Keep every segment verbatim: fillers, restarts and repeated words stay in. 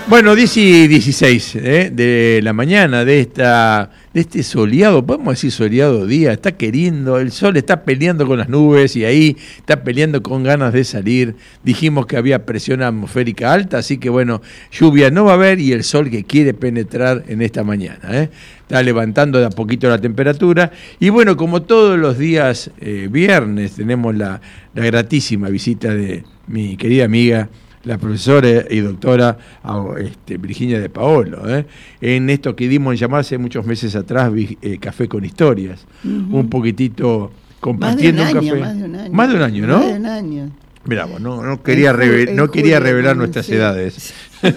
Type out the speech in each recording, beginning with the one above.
Bueno, diez y dieciséis ¿eh? de la mañana de esta de este soleado, podemos decir soleado día, está queriendo, el sol está peleando con las nubes y ahí está peleando con ganas de salir. Dijimos que había presión atmosférica alta, así que bueno, lluvia no va a haber y el sol que quiere penetrar en esta mañana. ¿eh? Está levantando de a poquito la temperatura y bueno, como todos los días eh, viernes tenemos la, la gratísima visita de mi querida amiga, la profesora y doctora este, Virginia de Paolo, ¿eh? en esto que dimos en llamar hace muchos meses atrás, eh, Café con Historias, uh-huh. un poquitito compartiendo más de un, un año, café. Más de un año. Más de un año, ¿no? Más de un año. Mirá, no, no quería, revel, no quería revelar nuestras sí. edades.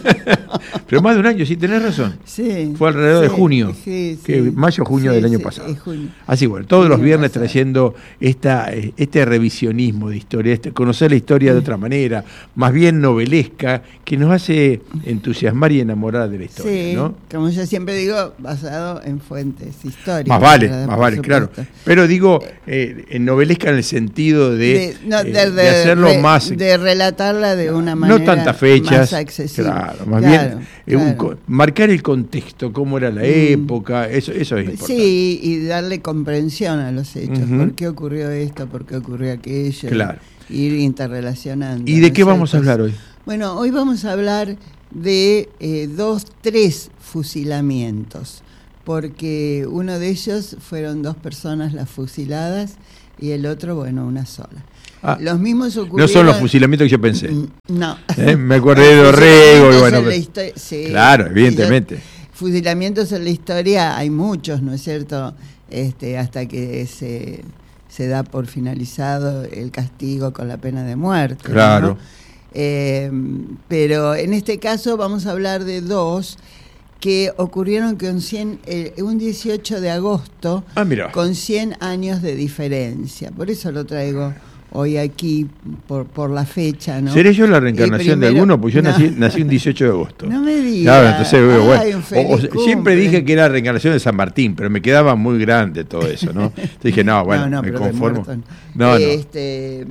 Pero más de un año, sí, tenés razón. Sí, Fue alrededor sí, de junio, sí, que sí, mayo, junio sí, del año sí, pasado. Junio. Así bueno, todos los viernes pasado. trayendo esta, este revisionismo de historia, este, conocer la historia de otra manera, más bien novelesca, que nos hace entusiasmar y enamorar de la historia, sí, ¿no? Como yo siempre digo, basado en fuentes históricas. Más vale, ¿verdad? más vale, claro. Pero digo, eh, en novelesca en el sentido de, de, no, de, eh, de, de hacerlo de, más... De relatarla de una manera no tantas fechas, más accesible. Claro, más claro, bien claro. Un, marcar el contexto, cómo era la mm. época, eso, eso es importante. Sí, y darle comprensión a los hechos. Uh-huh. ¿Por qué ocurrió esto? ¿Por qué ocurrió aquello? Claro. Ir interrelacionando. ¿Y de qué vamos a hablar hoy? Bueno, hoy vamos a hablar de eh, dos, tres fusilamientos, porque uno de ellos fueron dos personas las fusiladas y el otro, bueno, una sola. Ah, los mismos ocurrieron... No son los fusilamientos que yo pensé. No. ¿Eh? Me acordé de Dorrego y bueno. Pero, sí, claro, evidentemente. Yo, fusilamientos en la historia hay muchos, ¿no es cierto? Este, hasta que se, se da por finalizado el castigo con la pena de muerte. Claro. ¿no? Eh, pero en este caso vamos a hablar de dos que ocurrieron con cien, eh, un dieciocho de agosto, ah, mira. con cien años de diferencia. Por eso lo traigo hoy aquí, por, por la fecha, ¿no? ¿Seré yo la reencarnación primero, de alguno? Pues yo no. nací, nací un dieciocho de agosto. No me digas. Claro, entonces, Ay, bueno, o, o, siempre dije que era la reencarnación de San Martín, pero me quedaba muy grande todo eso, ¿no? Entonces dije, no, bueno, no, no, me conformo. No, no. Este,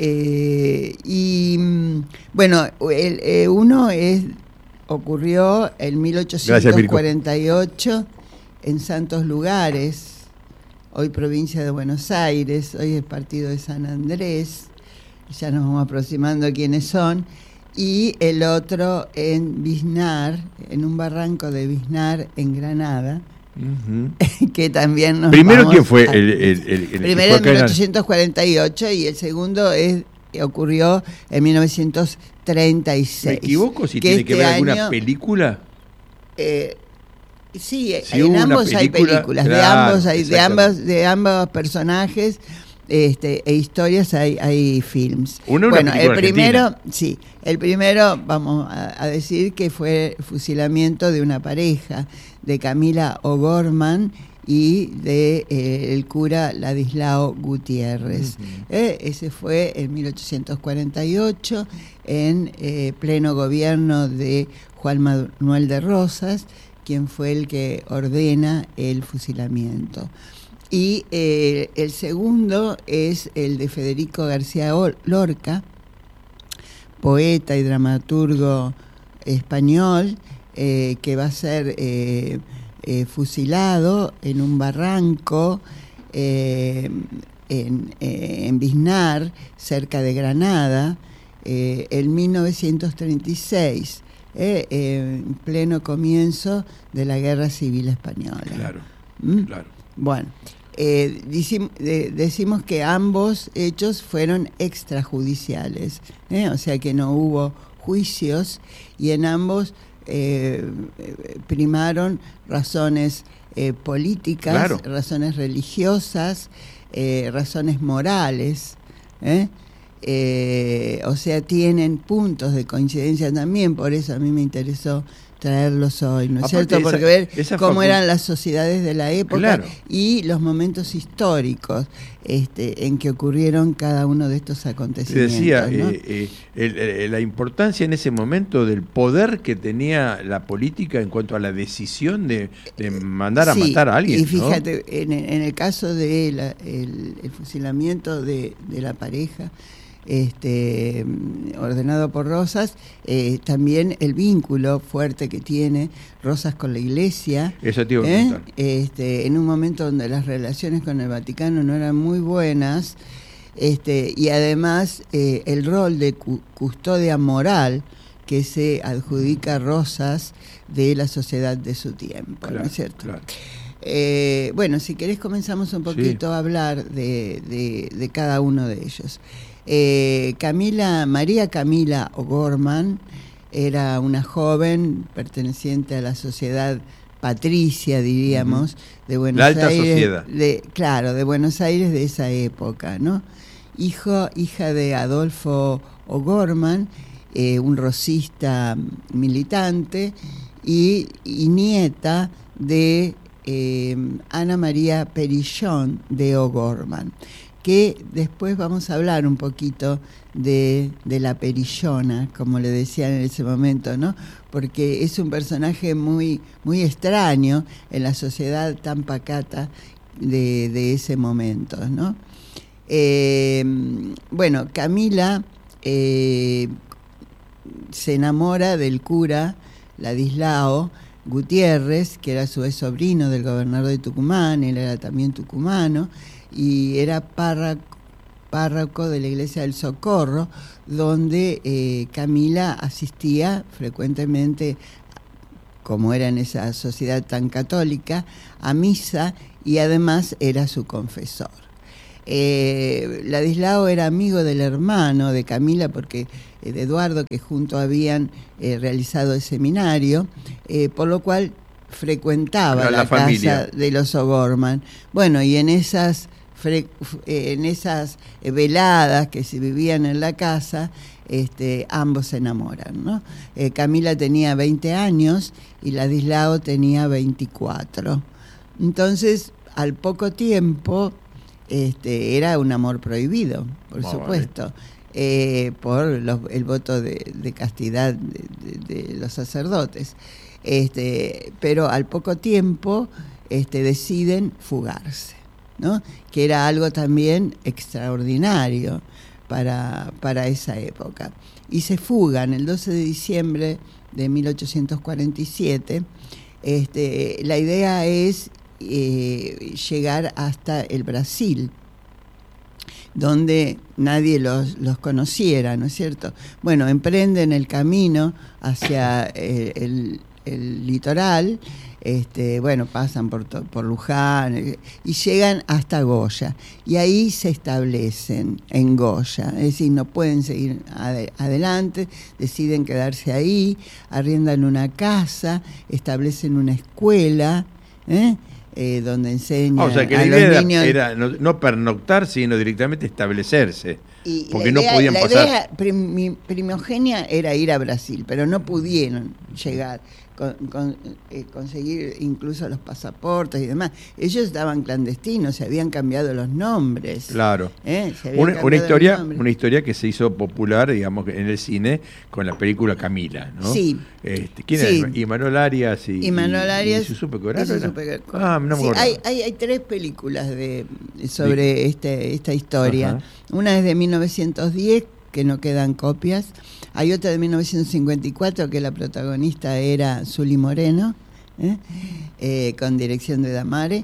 eh, y, bueno, el, eh, uno es ocurrió en mil ochocientos cuarenta y ocho en Santos Lugares, hoy provincia de Buenos Aires, hoy es partido de San Andrés, ya nos vamos aproximando a quiénes son, y el otro en Biznar, en un barranco de Biznar en Granada, uh-huh. que también nos Primero, vamos ¿quién fue? A, el, el, el, el primero en mil ochocientos cuarenta y ocho y el segundo es ocurrió en mil novecientos treinta y seis. ¿Me equivoco si tiene este que ver año, alguna película? Eh, sí, si en ambos película, hay películas, claro, de ambos hay, de ambos, de ambos personajes este, e historias hay, hay films. Una, bueno, una el primero, argentina. sí, el primero vamos a, a decir que fue el fusilamiento de una pareja, de Camila O'Gorman y de eh, el cura Ladislao Gutiérrez. Uh-huh. eh, ese fue en mil ochocientos cuarenta y ocho, en eh, pleno gobierno de Juan Manuel de Rosas, quien fue el que ordena el fusilamiento. Y eh, el segundo es el de Federico García Lorca, poeta y dramaturgo español, eh, que va a ser... Eh, Eh, fusilado en un barranco eh, en, eh, en Biznar, cerca de Granada, eh, en mil novecientos treinta y seis, eh, eh, en pleno comienzo de la Guerra Civil Española. Claro, ¿Mm? claro. Bueno, eh, decim, de, decimos que ambos hechos fueron extrajudiciales, eh, o sea que no hubo juicios y en ambos Eh, primaron razones eh, políticas, claro. razones religiosas, eh, razones morales, ¿eh? Eh, o sea, tienen puntos de coincidencia también, por eso a mí me interesó traerlos hoy, ¿no es Aparte cierto? Porque esa, ver esa cómo eran las sociedades de la época claro. y los momentos históricos este, en que ocurrieron cada uno de estos acontecimientos. Se decía, ¿no? eh, eh, el, el, la importancia en ese momento del poder que tenía la política en cuanto a la decisión de, de mandar a sí, matar a alguien. Y fíjate, ¿no? en, en el caso del de el, el fusilamiento de, de la pareja, este, ordenado por Rosas, eh, también el vínculo fuerte que tiene Rosas con la Iglesia. Eso te iba a ¿eh? contar. Este, en un momento donde las relaciones con el Vaticano no eran muy buenas, este, y además eh, el rol de cu custodia moral que se adjudica Rosas de la sociedad de su tiempo, Claro, ¿no es cierto? claro. Eh, bueno, si querés comenzamos un poquito Sí. a hablar de, de, de cada uno de ellos. Eh, Camila, María Camila O'Gorman era una joven perteneciente a la sociedad patricia, diríamos, uh-huh. de Buenos la alta Aires. Sociedad. De, claro, de Buenos Aires de esa época, ¿no? Hijo, hija de Adolfo O'Gorman, eh, un rosista militante, y, y nieta de eh, Ana María Perillón de O'Gorman, que después vamos a hablar un poquito de, de la Perillona, como le decían en ese momento, ¿no? Porque es un personaje muy, muy extraño en la sociedad tan pacata de, de ese momento, ¿no? Eh, bueno, Camila eh, se enamora del cura Ladislao Gutiérrez, que era su vez sobrino del gobernador de Tucumán, él era también tucumano, y era párroco, párroco de la Iglesia del Socorro, donde eh, Camila asistía frecuentemente, como era en esa sociedad tan católica, a misa, y además era su confesor. Eh, Ladislao era amigo del hermano de Camila, porque eh, de Eduardo, que juntos habían eh, realizado el seminario, eh, por lo cual frecuentaba la, la casa de los O'Gorman. Bueno, y en esas, fre en esas veladas que se vivían en la casa, este, ambos se enamoran, ¿no? Eh, Camila tenía veinte años y Ladislao tenía veinticuatro. Entonces, al poco tiempo, Este, era un amor prohibido, por oh, supuesto, vale. eh, por los, el voto de, de castidad de, de, de los sacerdotes. Este, pero al poco tiempo este, deciden fugarse, ¿no? Que era algo también extraordinario para, para esa época. Y se fugan el doce de diciembre de mil ochocientos cuarenta y siete. Este, la idea es Eh, llegar hasta el Brasil, donde nadie los, los conociera, ¿no es cierto? Bueno, emprenden el camino hacia el, el, el litoral, este, bueno, pasan por, por Luján eh, y llegan hasta Goya, y ahí se establecen en Goya, es decir, no pueden seguir ad adelante, deciden quedarse ahí, arriendan una casa, establecen una escuela, ¿eh? Eh, donde enseña ah, o sea, que a la los idea niños. Era no, no pernoctar, sino directamente establecerse, y porque idea, no podían la pasar. La idea prim, primogenia era ir a Brasil, pero no pudieron llegar, con, con, eh, conseguir incluso los pasaportes y demás. Ellos estaban clandestinos, se habían cambiado los nombres. Claro. ¿eh? Una, una historia, una historia que se hizo popular, digamos, en el cine con la película Camila, ¿no? Sí. Este, ¿Quién sí. era? Imanol Arias y, y Manuel Arias y Susupe Coraro. Ah, no me sí, acuerdo. hay, hay, hay tres películas de sobre sí. este, esta historia. Ajá. Una es de mil novecientos diez, que no quedan copias. Hay otra de mil novecientos cincuenta y cuatro, que la protagonista era Zuli Moreno, ¿eh? Eh, con dirección de Damare.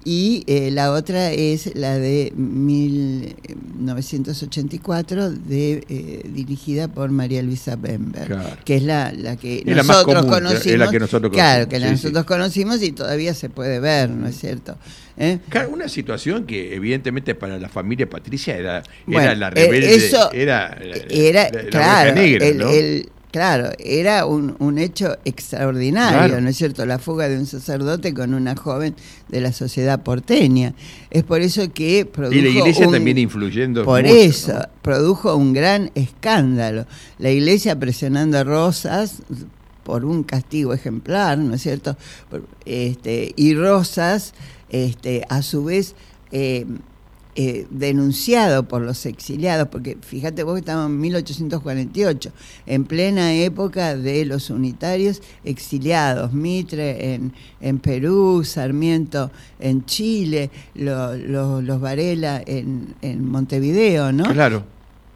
Y eh, la otra es la de mil novecientos ochenta y cuatro, de, eh, dirigida por María Luisa Bember, claro. que es la, la que es nosotros la más común, conocimos. Es la que nosotros claro, que sí, nosotros sí. conocimos y todavía se puede ver, ¿no es cierto? ¿Eh? Claro, una situación que evidentemente para la familia Patricia era, bueno, era la rebelde, eso era, era la, la claro, negra, el, ¿no? el, Claro, era un, un hecho extraordinario, claro. ¿no es cierto? La fuga de un sacerdote con una joven de la sociedad porteña. Es por eso que produjo. Y la iglesia un, también influyendo. Por mucho, eso, ¿no? produjo un gran escándalo. La iglesia presionando a Rosas por un castigo ejemplar, ¿no es cierto? Por, este, y Rosas, este, a su vez. Eh, Eh, denunciado por los exiliados, porque fíjate vos que estamos en mil ochocientos cuarenta y ocho, en plena época de los unitarios exiliados, Mitre en, en Perú, Sarmiento en Chile, lo, lo, los Varela en, en Montevideo, ¿no? Claro.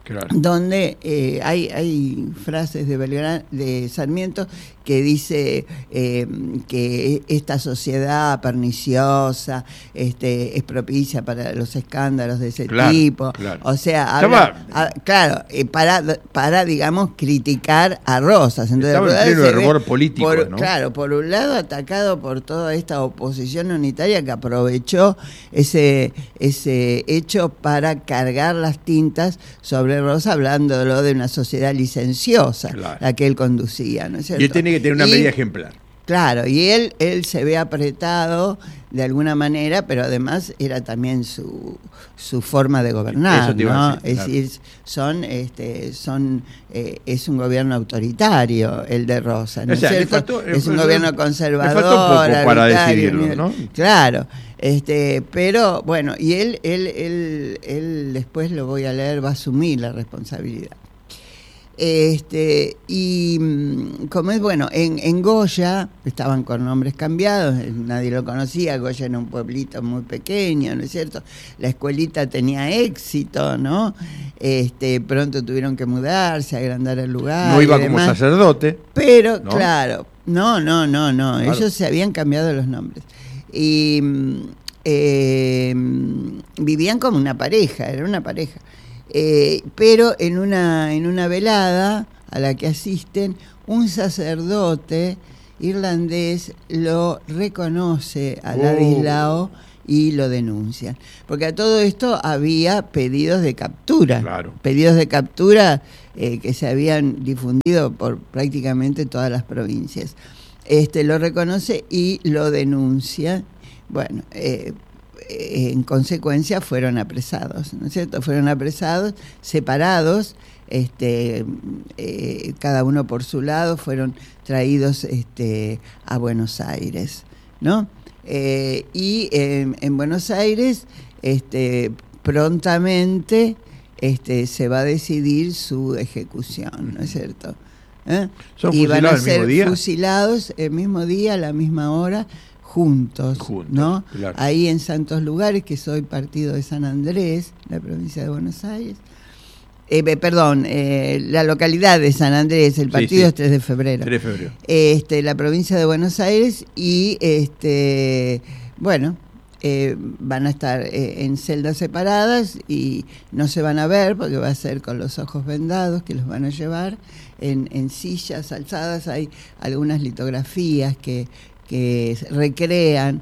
Claro. Donde eh, hay, hay frases de, Belgrano, de Sarmiento que dice eh, que esta sociedad perniciosa este, es propicia para los escándalos de ese claro, tipo. Claro. O sea, habla, a, claro, eh, para, para, digamos, criticar a Rosas. Entonces, estaba en pleno hervor político, por, ¿no? Claro, por un lado atacado por toda esta oposición unitaria que aprovechó ese, ese hecho para cargar las tintas sobre Rosa, hablándolo de una sociedad licenciosa, claro, la que él conducía, ¿no es cierto? Y él tiene que tener una y, medida ejemplar. Claro, y él, él se ve apretado de alguna manera, pero además era también su, su forma de gobernar, ¿no? Decir, es claro. decir, son, este, son, eh, es un gobierno autoritario el de Rosa, ¿no o sea, es cierto? Faltó, es un gobierno conservador, le faltó un poco para decidirlo, ¿no? Claro. Este, pero bueno, y él, él, él, él después lo voy a leer, va a asumir la responsabilidad. Este, y como es bueno, en, en Goya estaban con nombres cambiados, nadie lo conocía, Goya era un pueblito muy pequeño, ¿no es cierto? La escuelita tenía éxito, ¿no? Este, pronto tuvieron que mudarse, agrandar el lugar. No iba como sacerdote. Pero, ¿no? claro, no, no, no, no, claro. Ellos se habían cambiado los nombres. Y eh, vivían como una pareja, era una pareja. Eh, pero en una, en una velada a la que asisten, un sacerdote irlandés lo reconoce a Ladislao oh. y lo denuncian. Porque a todo esto había pedidos de captura, claro. pedidos de captura eh, que se habían difundido por prácticamente todas las provincias. Este, lo reconoce y lo denuncia. Bueno, eh, en consecuencia fueron apresados, ¿no es cierto? Fueron apresados, separados, este, eh, cada uno por su lado, fueron traídos este, a Buenos Aires, ¿no? Eh, y eh, en Buenos Aires, este, prontamente este, se va a decidir su ejecución, ¿no es cierto? ¿Eh? ¿Son y van a ser el mismo día? fusilados el mismo día, a la misma hora, juntos, juntos, ¿no? Claro. Ahí en Santos Lugares, que soy partido de San Andrés, la provincia de Buenos Aires. Eh, perdón, eh, la localidad de San Andrés, el partido sí, sí. es tres de febrero. tres de febrero. Este, la provincia de Buenos Aires y, este, bueno, eh, van a estar eh, en celdas separadas y no se van a ver porque va a ser con los ojos vendados que los van a llevar en, en sillas alzadas. Hay algunas litografías que que recrean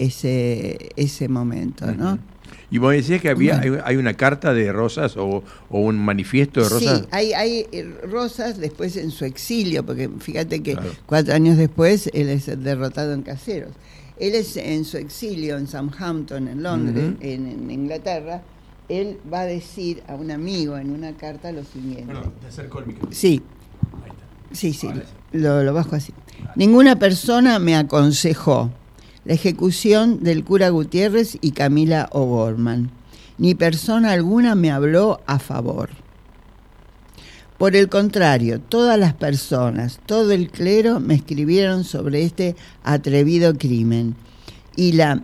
ese ese momento, ¿no? Uh-huh. Y vos decías que había bueno. hay una carta de Rosas o, o un manifiesto de Rosas. Sí, hay, hay Rosas después en su exilio, porque fíjate que claro. cuatro años después él es derrotado en Caseros. Él es en su exilio en Southampton, en Londres, uh-huh. en, en Inglaterra. Él va a decir a un amigo en una carta lo siguiente. Bueno, te acerco el micrófono. Sí. Ahí está. Sí, sí, vale. lo, lo bajo así. Ninguna persona me aconsejó la ejecución del cura Gutiérrez y Camila O'Gorman, ni persona alguna me habló a favor. Por el contrario, todas las personas, todo el clero me escribieron sobre este atrevido crimen y la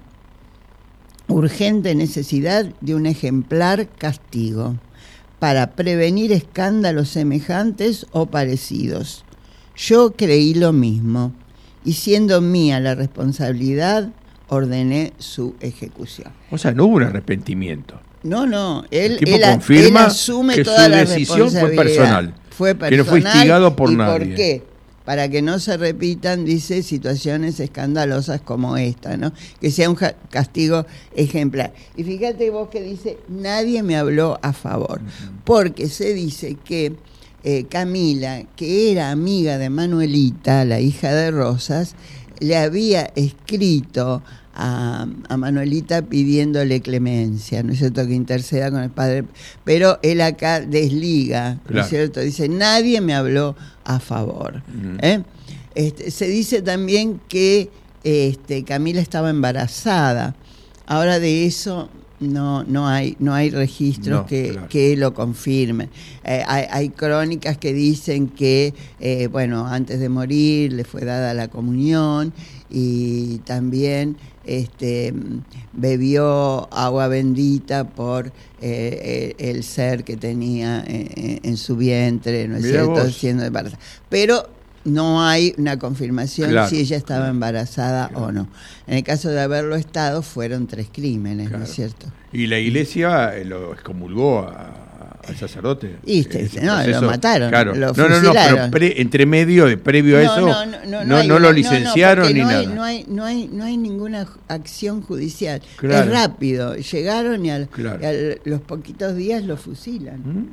urgente necesidad de un ejemplar castigo para prevenir escándalos semejantes o parecidos. Yo creí lo mismo, y siendo mía la responsabilidad, ordené su ejecución. O sea, no hubo un arrepentimiento. No, no, él, el él, él asume que toda su la decisión fue personal. Fue personal. Que no fue instigado por ¿y nadie. ¿Por qué? Para que no se repitan, dice, situaciones escandalosas como esta, ¿no? Que sea un castigo ejemplar. Y fíjate vos que dice, nadie me habló a favor, uh-huh. porque se dice que Eh, Camila, que era amiga de Manuelita, la hija de Rosas, le había escrito a, a Manuelita pidiéndole clemencia, ¿no es cierto?, que interceda con el padre, pero él acá desliga, ¿no claro. es cierto?, dice, nadie me habló a favor. Uh-huh. ¿eh? Este, se dice también que este, Camila estaba embarazada, ahora de eso no, no hay, no hay registros No, que, claro. que lo confirmen. Eh, hay, hay crónicas que dicen que, eh, bueno, antes de morir le fue dada la comunión y también este, bebió agua bendita por eh, el, el ser que tenía en, en su vientre, ¿no es Mirá cierto?, vos. siendo embarazada. Pero no hay una confirmación Claro, si ella estaba embarazada claro. o no. En el caso de haberlo estado, fueron tres crímenes, Claro. ¿no es cierto? Y la iglesia eh, lo excomulgó a, al sacerdote. Y este, Ese no, proceso. lo mataron, Claro. lo no, no, no, fusilaron. pero pre, entre medio, de, previo a eso, no, no, hay no una- lo licenciaron porque ni no hay, nada. No hay, no, hay, no hay ninguna acción judicial. Claro. Es rápido. Llegaron y, al, Claro. y a los poquitos días lo fusilan. ¿Mm?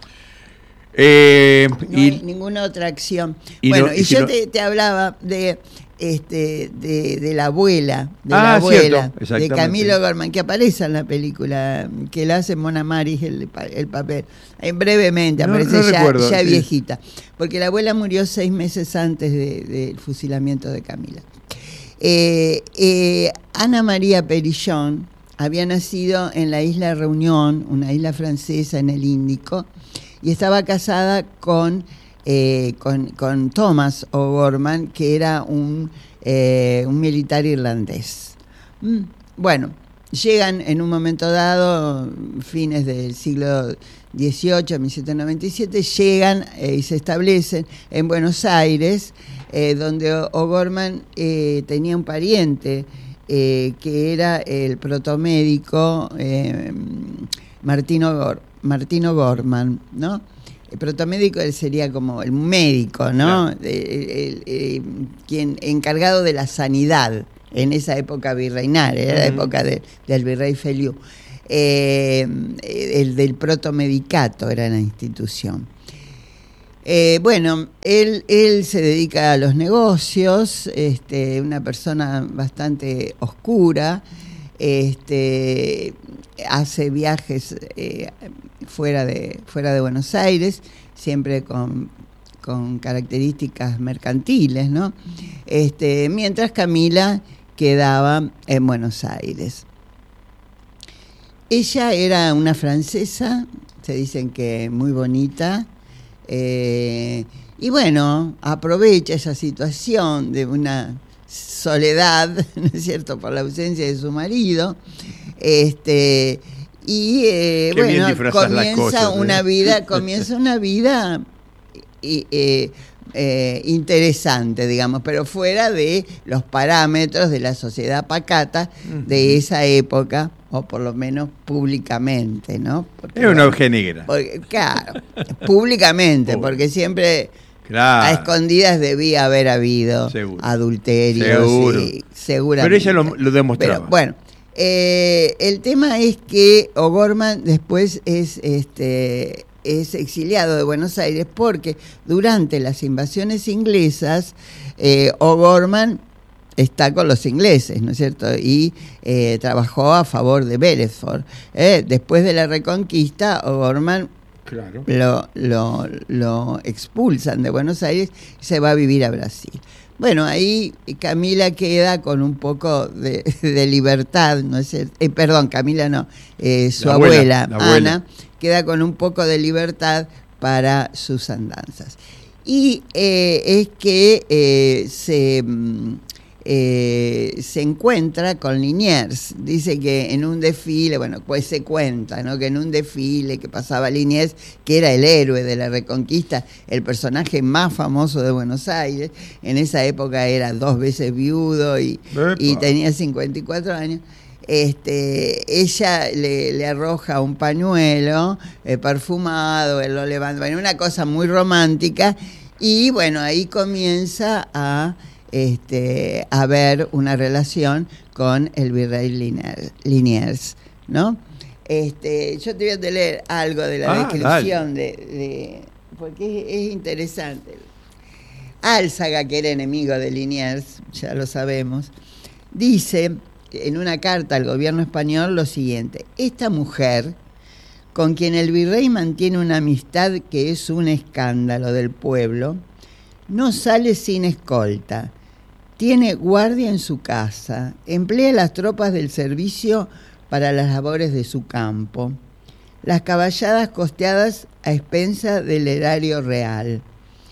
Eh, No y, hay ninguna otra acción. y bueno, no- y, y si yo no- te, te hablaba de este de, de la abuela, de Ah, la abuela, cierto, de exactamente. Camilo Gorman, que aparece en la película, que la hace Mona Maris el, pa- el papel. Eh, brevemente, No- aparece no ya, recuerdo, ya sí. viejita. Porque la abuela murió seis meses antes de- del fusilamiento de Camila. Eh, eh, Ana María Perillón había nacido en la isla Reunión, una isla francesa en el Índico, y estaba casada con, eh, con, con Thomas O'Gorman, que era un, eh, un militar irlandés. Mm, Bueno, llegan en un momento dado, fines del siglo dieciocho, mil setecientos noventa y siete, llegan eh, y se establecen en Buenos Aires, eh, donde O'Gorman eh, tenía un pariente eh, que era el protomédico eh, Martino Gor, Martino Gorman, ¿no? El protomédico él sería como el médico, ¿no? Claro. El, el- el- quien encargado de la sanidad en esa época virreinaria, era la Ujú. época de- del virrey Feliú. Eh, el del protomedicato era la institución. Eh, bueno, él, él se dedica a los negocios, este, una persona bastante oscura, este, hace viajes eh, fuera de, fuera de Buenos Aires, siempre con, con características mercantiles, ¿no? Este, mientras Camila quedaba en Buenos Aires. Ella era una francesa, se dicen que muy bonita, eh, y bueno, aprovecha esa situación de una soledad, ¿no es cierto?, por la ausencia de su marido, este, y eh, Qué bien bueno, disfrazas las comienza cosas, ¿eh? una vida, comienza una vida y, eh, eh, interesante, digamos, pero fuera de los parámetros de la sociedad pacata de esa época, o por lo menos públicamente, ¿no? Porque, Era una bueno, oveja negra. porque, claro, públicamente, Pobre. porque siempre Claro. a escondidas debía haber habido Seguro. adulterios, Seguro. y seguramente. Pero ella lo, lo demostraba. Pero, bueno, eh, el tema es que O'Gorman después es este es exiliado de Buenos Aires porque durante las invasiones inglesas eh, O'Gorman está con los ingleses, ¿no es cierto? Y eh, trabajó a favor de Beresford. Eh, después de la Reconquista, O'Gorman Claro. lo, lo, lo expulsan de Buenos Aires y se va a vivir a Brasil. Bueno, ahí Camila queda con un poco de, de libertad, ¿no es cierto? Eh, perdón, Camila no, eh, su La abuela, abuela, la abuela. Ana, queda con un poco de libertad para sus andanzas. Y eh, es que eh, se, mm, eh, se encuentra con Liniers. Dice que en un desfile, bueno, pues se cuenta, ¿no?, que en un desfile que pasaba Liniers, que era el héroe de la Reconquista, el personaje más famoso de Buenos Aires, en esa época era dos veces viudo y, y Epa. tenía cincuenta y cuatro años. Este, ella le, le arroja un pañuelo eh, perfumado, él lo levanta, bueno, una cosa muy romántica, y bueno, ahí comienza a, este, a haber una relación con el virrey Liniers, Liniers, ¿no? Este, yo te voy a leer algo de la Ah, descripción de, de, porque es, es interesante. Álzaga, que era enemigo de Liniers, ya lo sabemos, dice en una carta al gobierno español lo siguiente: esta mujer, con quien el virrey mantiene una amistad que es un escándalo del pueblo, no sale sin escolta, tiene guardia en su casa, emplea las tropas del servicio para las labores de su campo. Las caballadas costeadas a expensa del erario real.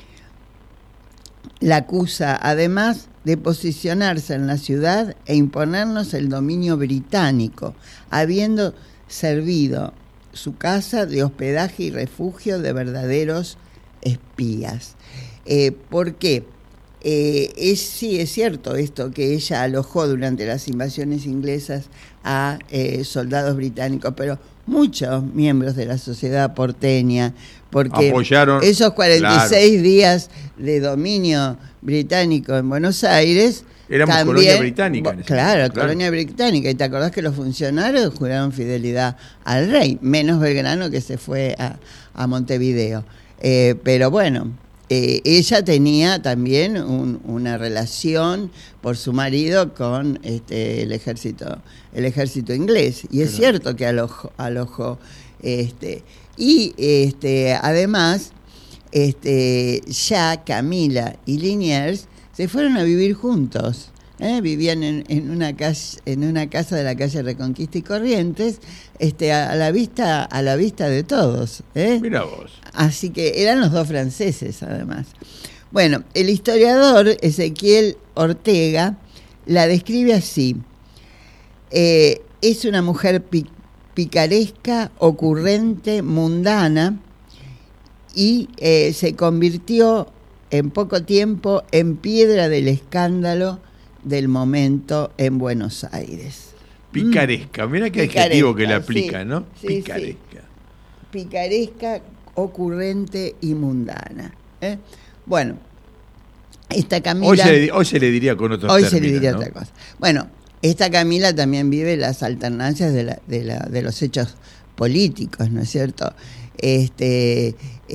La acusa, además, de posicionarse en la ciudad e imponernos el dominio británico, habiendo servido su casa de hospedaje y refugio de verdaderos espías. Eh, ¿Por qué? Eh, es, sí, es cierto esto, que ella alojó durante las invasiones inglesas a eh, soldados británicos, pero muchos miembros de la sociedad porteña, porque apoyaron, esos cuarenta y seis claro. días de dominio británico en Buenos Aires... Éramos también, colonia británica. Bo, claro, momento, claro, colonia británica. Y te acordás que los funcionarios juraron fidelidad al rey, menos Belgrano, que se fue a, a Montevideo. Eh, pero bueno, eh, ella tenía también un, una relación por su marido con este, el ejército el ejército inglés. Y es claro. cierto que alojó. alojó este, y este, además, este, ya Camila y Liniers se fueron a vivir juntos, ¿eh? Vivían en, en, una calle, en una casa de la calle Reconquista y Corrientes, este, a, a la vista a la vista de todos. ¿eh? Mira vos. Así que eran los dos franceses, además. Bueno, el historiador Ezequiel Ortega la describe así. Eh, es una mujer pi, picaresca, ocurrente, mundana, y eh, se convirtió en poco tiempo en piedra del escándalo del momento en Buenos Aires. Picaresca, mm. mira qué picaresca, adjetivo que le aplica, sí, ¿no? Sí, picaresca. Sí. Picaresca, ocurrente y mundana. ¿eh? Bueno, esta Camila... Hoy se, hoy se le diría con otros hoy términos, se le diría ¿no? otra cosa. Bueno, esta Camila también vive las alternancias de, la, de, la, de los hechos políticos, ¿no es cierto? Este,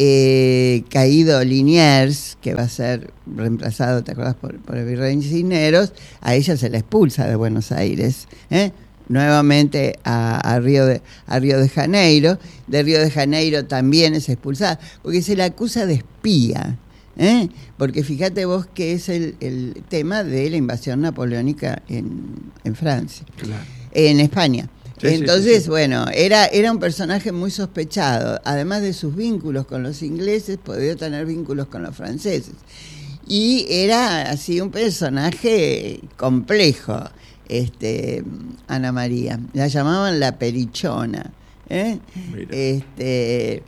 eh, caído Liniers, que va a ser reemplazado, ¿te acuerdas? Por, por el virrey Cisneros, a ella se la expulsa de Buenos Aires, ¿eh? nuevamente a, a, Río de, a Río de Janeiro. De Río de Janeiro también es expulsada, porque se la acusa de espía, ¿eh? porque fíjate vos que es el, el tema de la invasión napoleónica en, en Francia, claro. en España. Sí, Entonces, sí, sí. bueno, era, era un personaje muy sospechado. Además de sus vínculos con los ingleses, podía tener vínculos con los franceses. Y era así un personaje complejo, este, Ana María. La llamaban la Perichona. ¿eh? Este,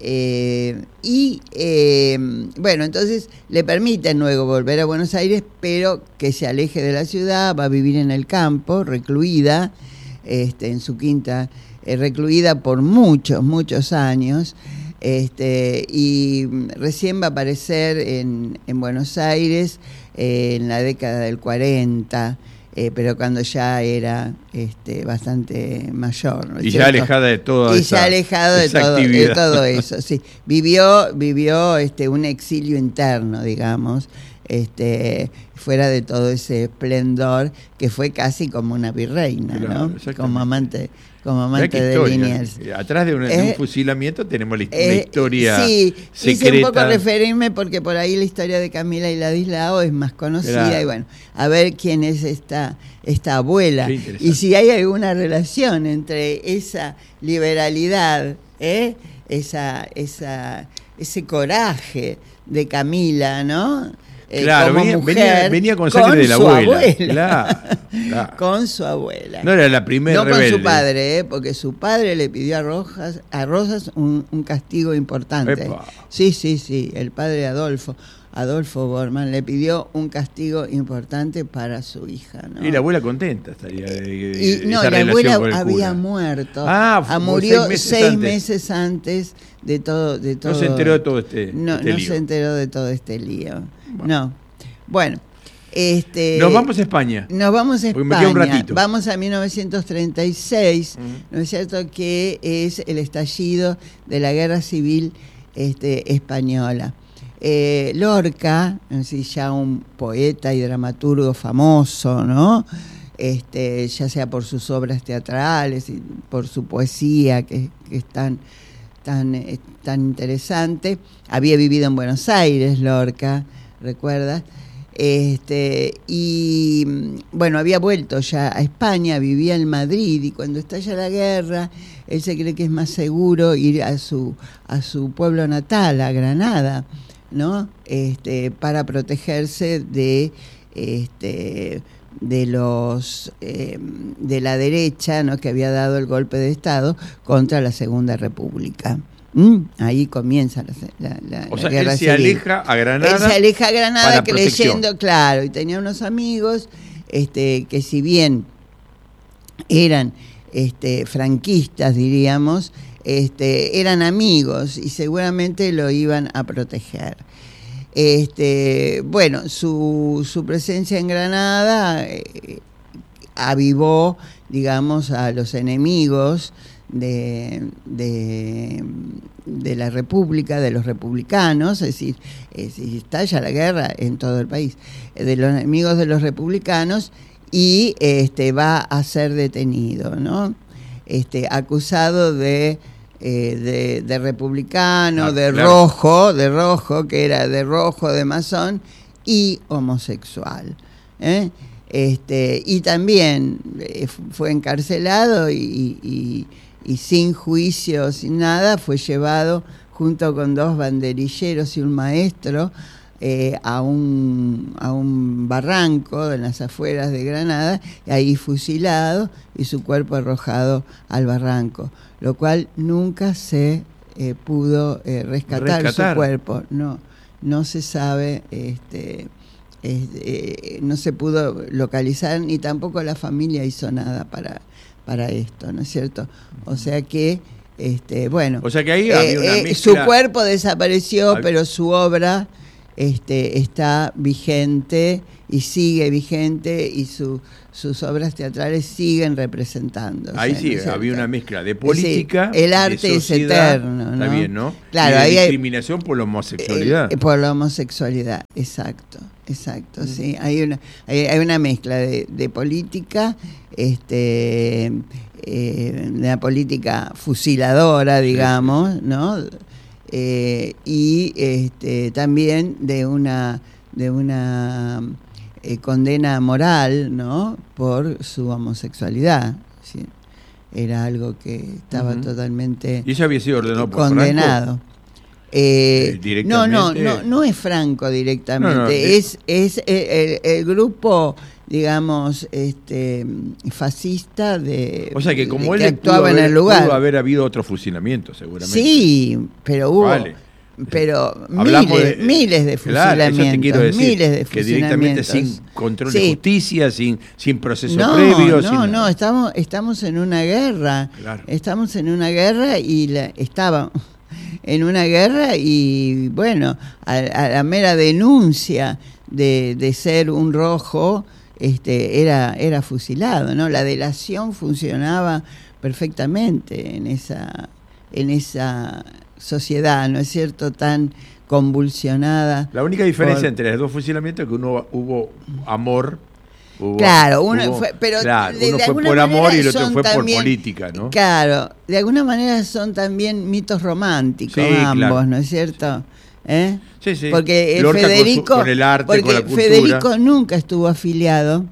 eh, y, eh, bueno, entonces le permiten luego volver a Buenos Aires, pero que se aleje de la ciudad, va a vivir en el campo, recluida, Este, en su quinta, eh, recluida por muchos, muchos años, este, y recién va a aparecer en, en Buenos Aires eh, en la década del cuarenta, eh, pero cuando ya era este, bastante mayor, ¿no es y cierto? ya alejada de toda y esa, ya alejado de todo, de todo eso, sí. Vivió, vivió este, un exilio interno, digamos, este, fuera de todo ese esplendor, que fue casi como una virreina, claro, ¿no? Como amante, como amante de Liniers. Atrás de un, eh, de un fusilamiento tenemos la, eh, la historia sí, secreta. Quise un poco referirme porque por ahí la historia de Camila y Ladislao es más conocida, claro. y bueno, a ver quién es esta, esta abuela, y si hay alguna relación entre esa liberalidad, ¿eh? esa, esa, ese coraje de Camila, ¿no? Claro, como venía, mujer, venía, venía con sangre de la abuela. abuela. Claro, claro. Con su abuela. No era la primera No rebelde. con su padre, ¿eh? porque su padre le pidió a Rosas, a Rosas un, un castigo importante. Epa. Sí, sí, sí. El padre Adolfo, Adolfo Bormann, le pidió un castigo importante para su hija, ¿no? Y la abuela contenta estaría de, de, y, de no, esa la abuela había muerto. Ah, ah, murió seis meses, seis antes. meses antes de todo, de todo. No se enteró de todo este, no, este no lío. se enteró de todo este lío. Bueno. No. Bueno, este. Nos vamos a España. Nos vamos a España. Me queda un ratito. Vamos a mil novecientos treinta y seis, uh-huh. ¿no es cierto? Que es el estallido de la Guerra Civil este, española. Eh, Lorca, así ya un poeta y dramaturgo famoso, ¿no? Este, ya sea por sus obras teatrales y por su poesía, que, que es tan, tan, eh, tan interesante. Había vivido en Buenos Aires, Lorca, ¿recuerdas? Este, y bueno, había vuelto ya a España, vivía en Madrid, y cuando estalla la guerra, él se cree que es más seguro ir a su, a su pueblo natal, a Granada, ¿no? Este, para protegerse de, este, de los eh, de la derecha, ¿no? Que había dado el golpe de Estado contra la Segunda República. Mm, ahí comienza la, la, la, o la sea, guerra él se civil. aleja a Granada. Él se aleja a Granada para que protección. leyendo, claro, y tenía unos amigos este, que si bien eran este, franquistas, diríamos, este, eran amigos y seguramente lo iban a proteger. Este, bueno, su, su presencia en Granada eh, avivó, digamos, a los enemigos De, de, de la República, de los republicanos, es decir, es, estalla la guerra en todo el país, de los enemigos de los republicanos, y este, va a ser detenido, ¿no? Este, acusado de, eh, de, de republicano, ah, de claro. rojo, de rojo, que era de rojo, de masón, y homosexual, ¿eh? Este, y también eh, fue encarcelado y, y y sin juicio, sin nada, fue llevado junto con dos banderilleros y un maestro eh, a, un, a un barranco en las afueras de Granada, y ahí fusilado y su cuerpo arrojado al barranco, lo cual nunca se eh, pudo eh, rescatar, rescatar su cuerpo, no, no se sabe, este, eh, no se pudo localizar, ni tampoco la familia hizo nada para... para esto, ¿no es cierto? O sea que, este, bueno, o sea que ahí había una eh, mezcla... su cuerpo desapareció, Hab... pero su obra este, está vigente y sigue vigente, y su, sus obras teatrales siguen representándose. Ahí sí, ¿no? Había una mezcla de política, sí, el arte de sociedad, es eterno, ¿no? Está bien, ¿no? Claro, y de ahí discriminación hay, por la homosexualidad. Eh, por la homosexualidad, exacto, exacto, mm. sí. Hay una, hay, hay una mezcla de, de política, este, eh, de la política fusiladora, digamos, sí, sí. ¿no? Eh, y este, también de una, de una eh, condena moral, ¿no? Por su homosexualidad. ¿Sí? Era algo que estaba uh-huh. totalmente ¿Y eso había sido ordenado por condenado. Franco? Eh, eh, no, no, no, no es Franco directamente, no, no, de... es, es el, el grupo, digamos, este fascista de, o sea que como de, él que actuaba haber, en el lugar. Pudo haber habido otro fusilamiento, seguramente. Sí, pero hubo, vale. pero miles, de, miles de fusilamientos, claro, eso te quiero decir, miles de que directamente sin control sí. de justicia, sin sin proceso no, previo. No, sin no, estamos estamos en una guerra, claro. estamos en una guerra y la, estaba en una guerra y bueno, a, a la mera denuncia de, de ser un rojo, este, era, era fusilado, ¿no? La delación funcionaba perfectamente en esa, en esa sociedad, ¿no es cierto?, tan convulsionada. La única diferencia por... entre los dos fusilamientos es que uno hubo amor. Hubo, claro, uno hubo, fue, pero claro, de, uno de fue por amor y el otro fue también, por política, ¿no? Claro, de alguna manera son también mitos románticos, sí, ambos, claro. ¿no es cierto? ¿Eh? Sí, sí. Porque el Federico, con, su, con el arte, porque con la cultura. Federico nunca estuvo afiliado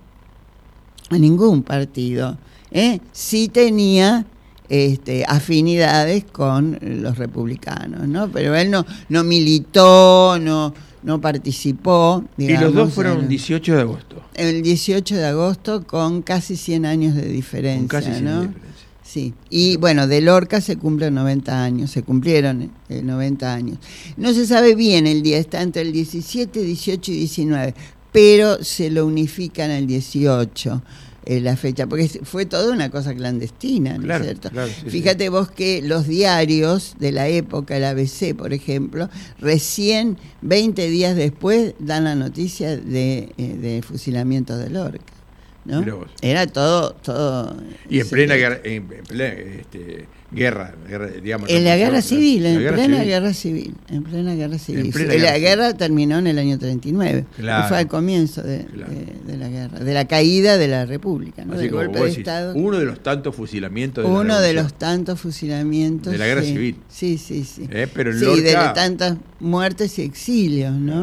a ningún partido, ¿eh? Sí tenía este, afinidades con los republicanos, ¿no? Pero él no, no militó, no, no participó. Digamos, y los dos fueron el dieciocho de agosto. El dieciocho de agosto, con casi cien años de diferencia, con casi cien ¿no? de diferencia. Sí, y bueno, de Lorca se cumplen noventa años, se cumplieron eh, noventa años. No se sabe bien el día, está entre el diecisiete, dieciocho y diecinueve, pero se lo unifican al dieciocho. Eh, la fecha, porque fue toda una cosa clandestina, ¿no claro, es cierto? Claro, sí, Fíjate sí. vos que los diarios de la época, el A B C, por ejemplo, recién veinte días después dan la noticia de, eh, de fusilamiento de Lorca, ¿no? Era todo, todo. Y en plena guerra, en plena, este, guerra, guerra, digamos. En la guerra civil, en guerra plena civil. guerra civil, en plena guerra civil. En plena la guerra, guerra civil. terminó en el año treinta y nueve, claro. que fue al comienzo de, claro. de, de la guerra, de la caída de la República, ¿no? Así Del como golpe vos de decís, Estado. Uno de los tantos fusilamientos de Uno la de los tantos fusilamientos de la guerra sí. civil. Sí, sí, sí. Eh, pero en sí, Lorca... de tantas muertes y exilios, ¿no?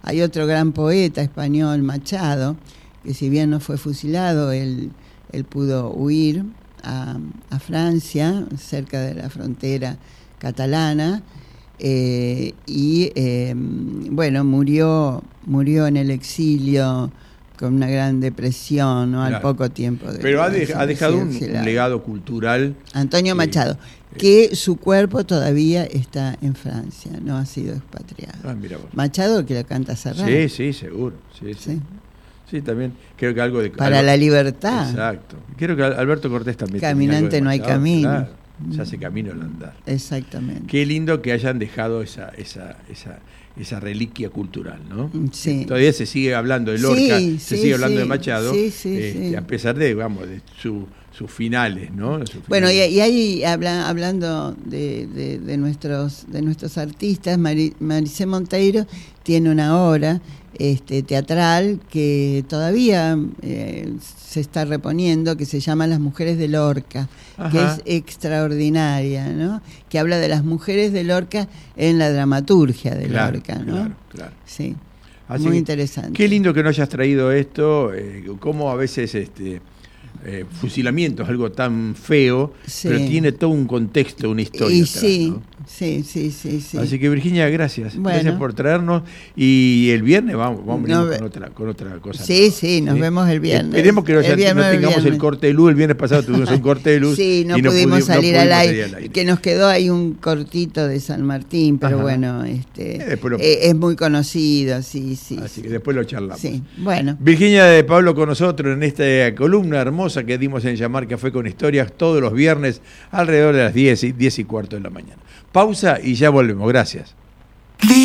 Hay otro gran poeta español, Machado, que si bien no fue fusilado, él, él pudo huir a, a Francia, cerca de la frontera catalana, eh, y eh, bueno, murió, murió en el exilio con una gran depresión, ¿no? Al claro. poco tiempo de Pero ha, de, de ha dejado un, exilio. un legado cultural. Antonio eh, Machado, que su cuerpo todavía está en Francia, no ha sido expatriado. Ah, mira vos. Machado, que lo canta Serrat. Sí, sí, seguro. Sí, sí. Sí. Sí, también creo que algo de... Para algo, la libertad. Exacto. Creo que Alberto Cortés también... Caminante no hay Machado, camino. Claro, se hace camino al andar. Exactamente. Qué lindo que hayan dejado esa, esa, esa, esa reliquia cultural, ¿no? Sí. Todavía se sigue hablando de Lorca, Sí, se sí, sigue hablando sí, de Machado, sí, sí, este, sí. a pesar de, vamos, de su, sus finales, ¿no? Sus Bueno, y, finales. y ahí habla, hablando de, de, de nuestros de nuestros artistas, Mari, Maricé Monteiro tiene una obra este, teatral que todavía eh, se está reponiendo, que se llama Las Mujeres de Lorca, Ajá. que es extraordinaria, ¿no? Que habla de las mujeres de Lorca en la dramaturgia de Claro, Lorca, ¿no? claro, claro. Sí, Así muy que, interesante. Qué lindo que no hayas traído esto, eh, cómo a veces este eh, fusilamiento es algo tan feo, Sí. pero tiene todo un contexto, una historia Y atrás, sí, ¿no? sí, sí, sí, sí. Así que Virginia, gracias. Bueno. Gracias por traernos. Y el viernes vamos, vamos No, venimos con otra, con otra cosa. Sí, nueva, sí, nos vemos el viernes. Esperemos que no, El sea- viernes, no el tengamos el viernes. corte de luz. El viernes pasado tuvimos un corte de luz. Sí, no y pudimos pudi- salir, no al, pudimos aire, salir al aire. que nos quedó ahí un cortito de San Martín, pero Ajá. bueno, este Eh, después lo- eh, es muy conocido, sí, sí. Así sí. que después lo charlamos. Sí, bueno. Virginia de Pablo con nosotros en esta columna hermosa que dimos en Llamar Café con Historias todos los viernes alrededor de las diez y, diez y cuarto de la mañana. Pausa y ya volvemos. Gracias.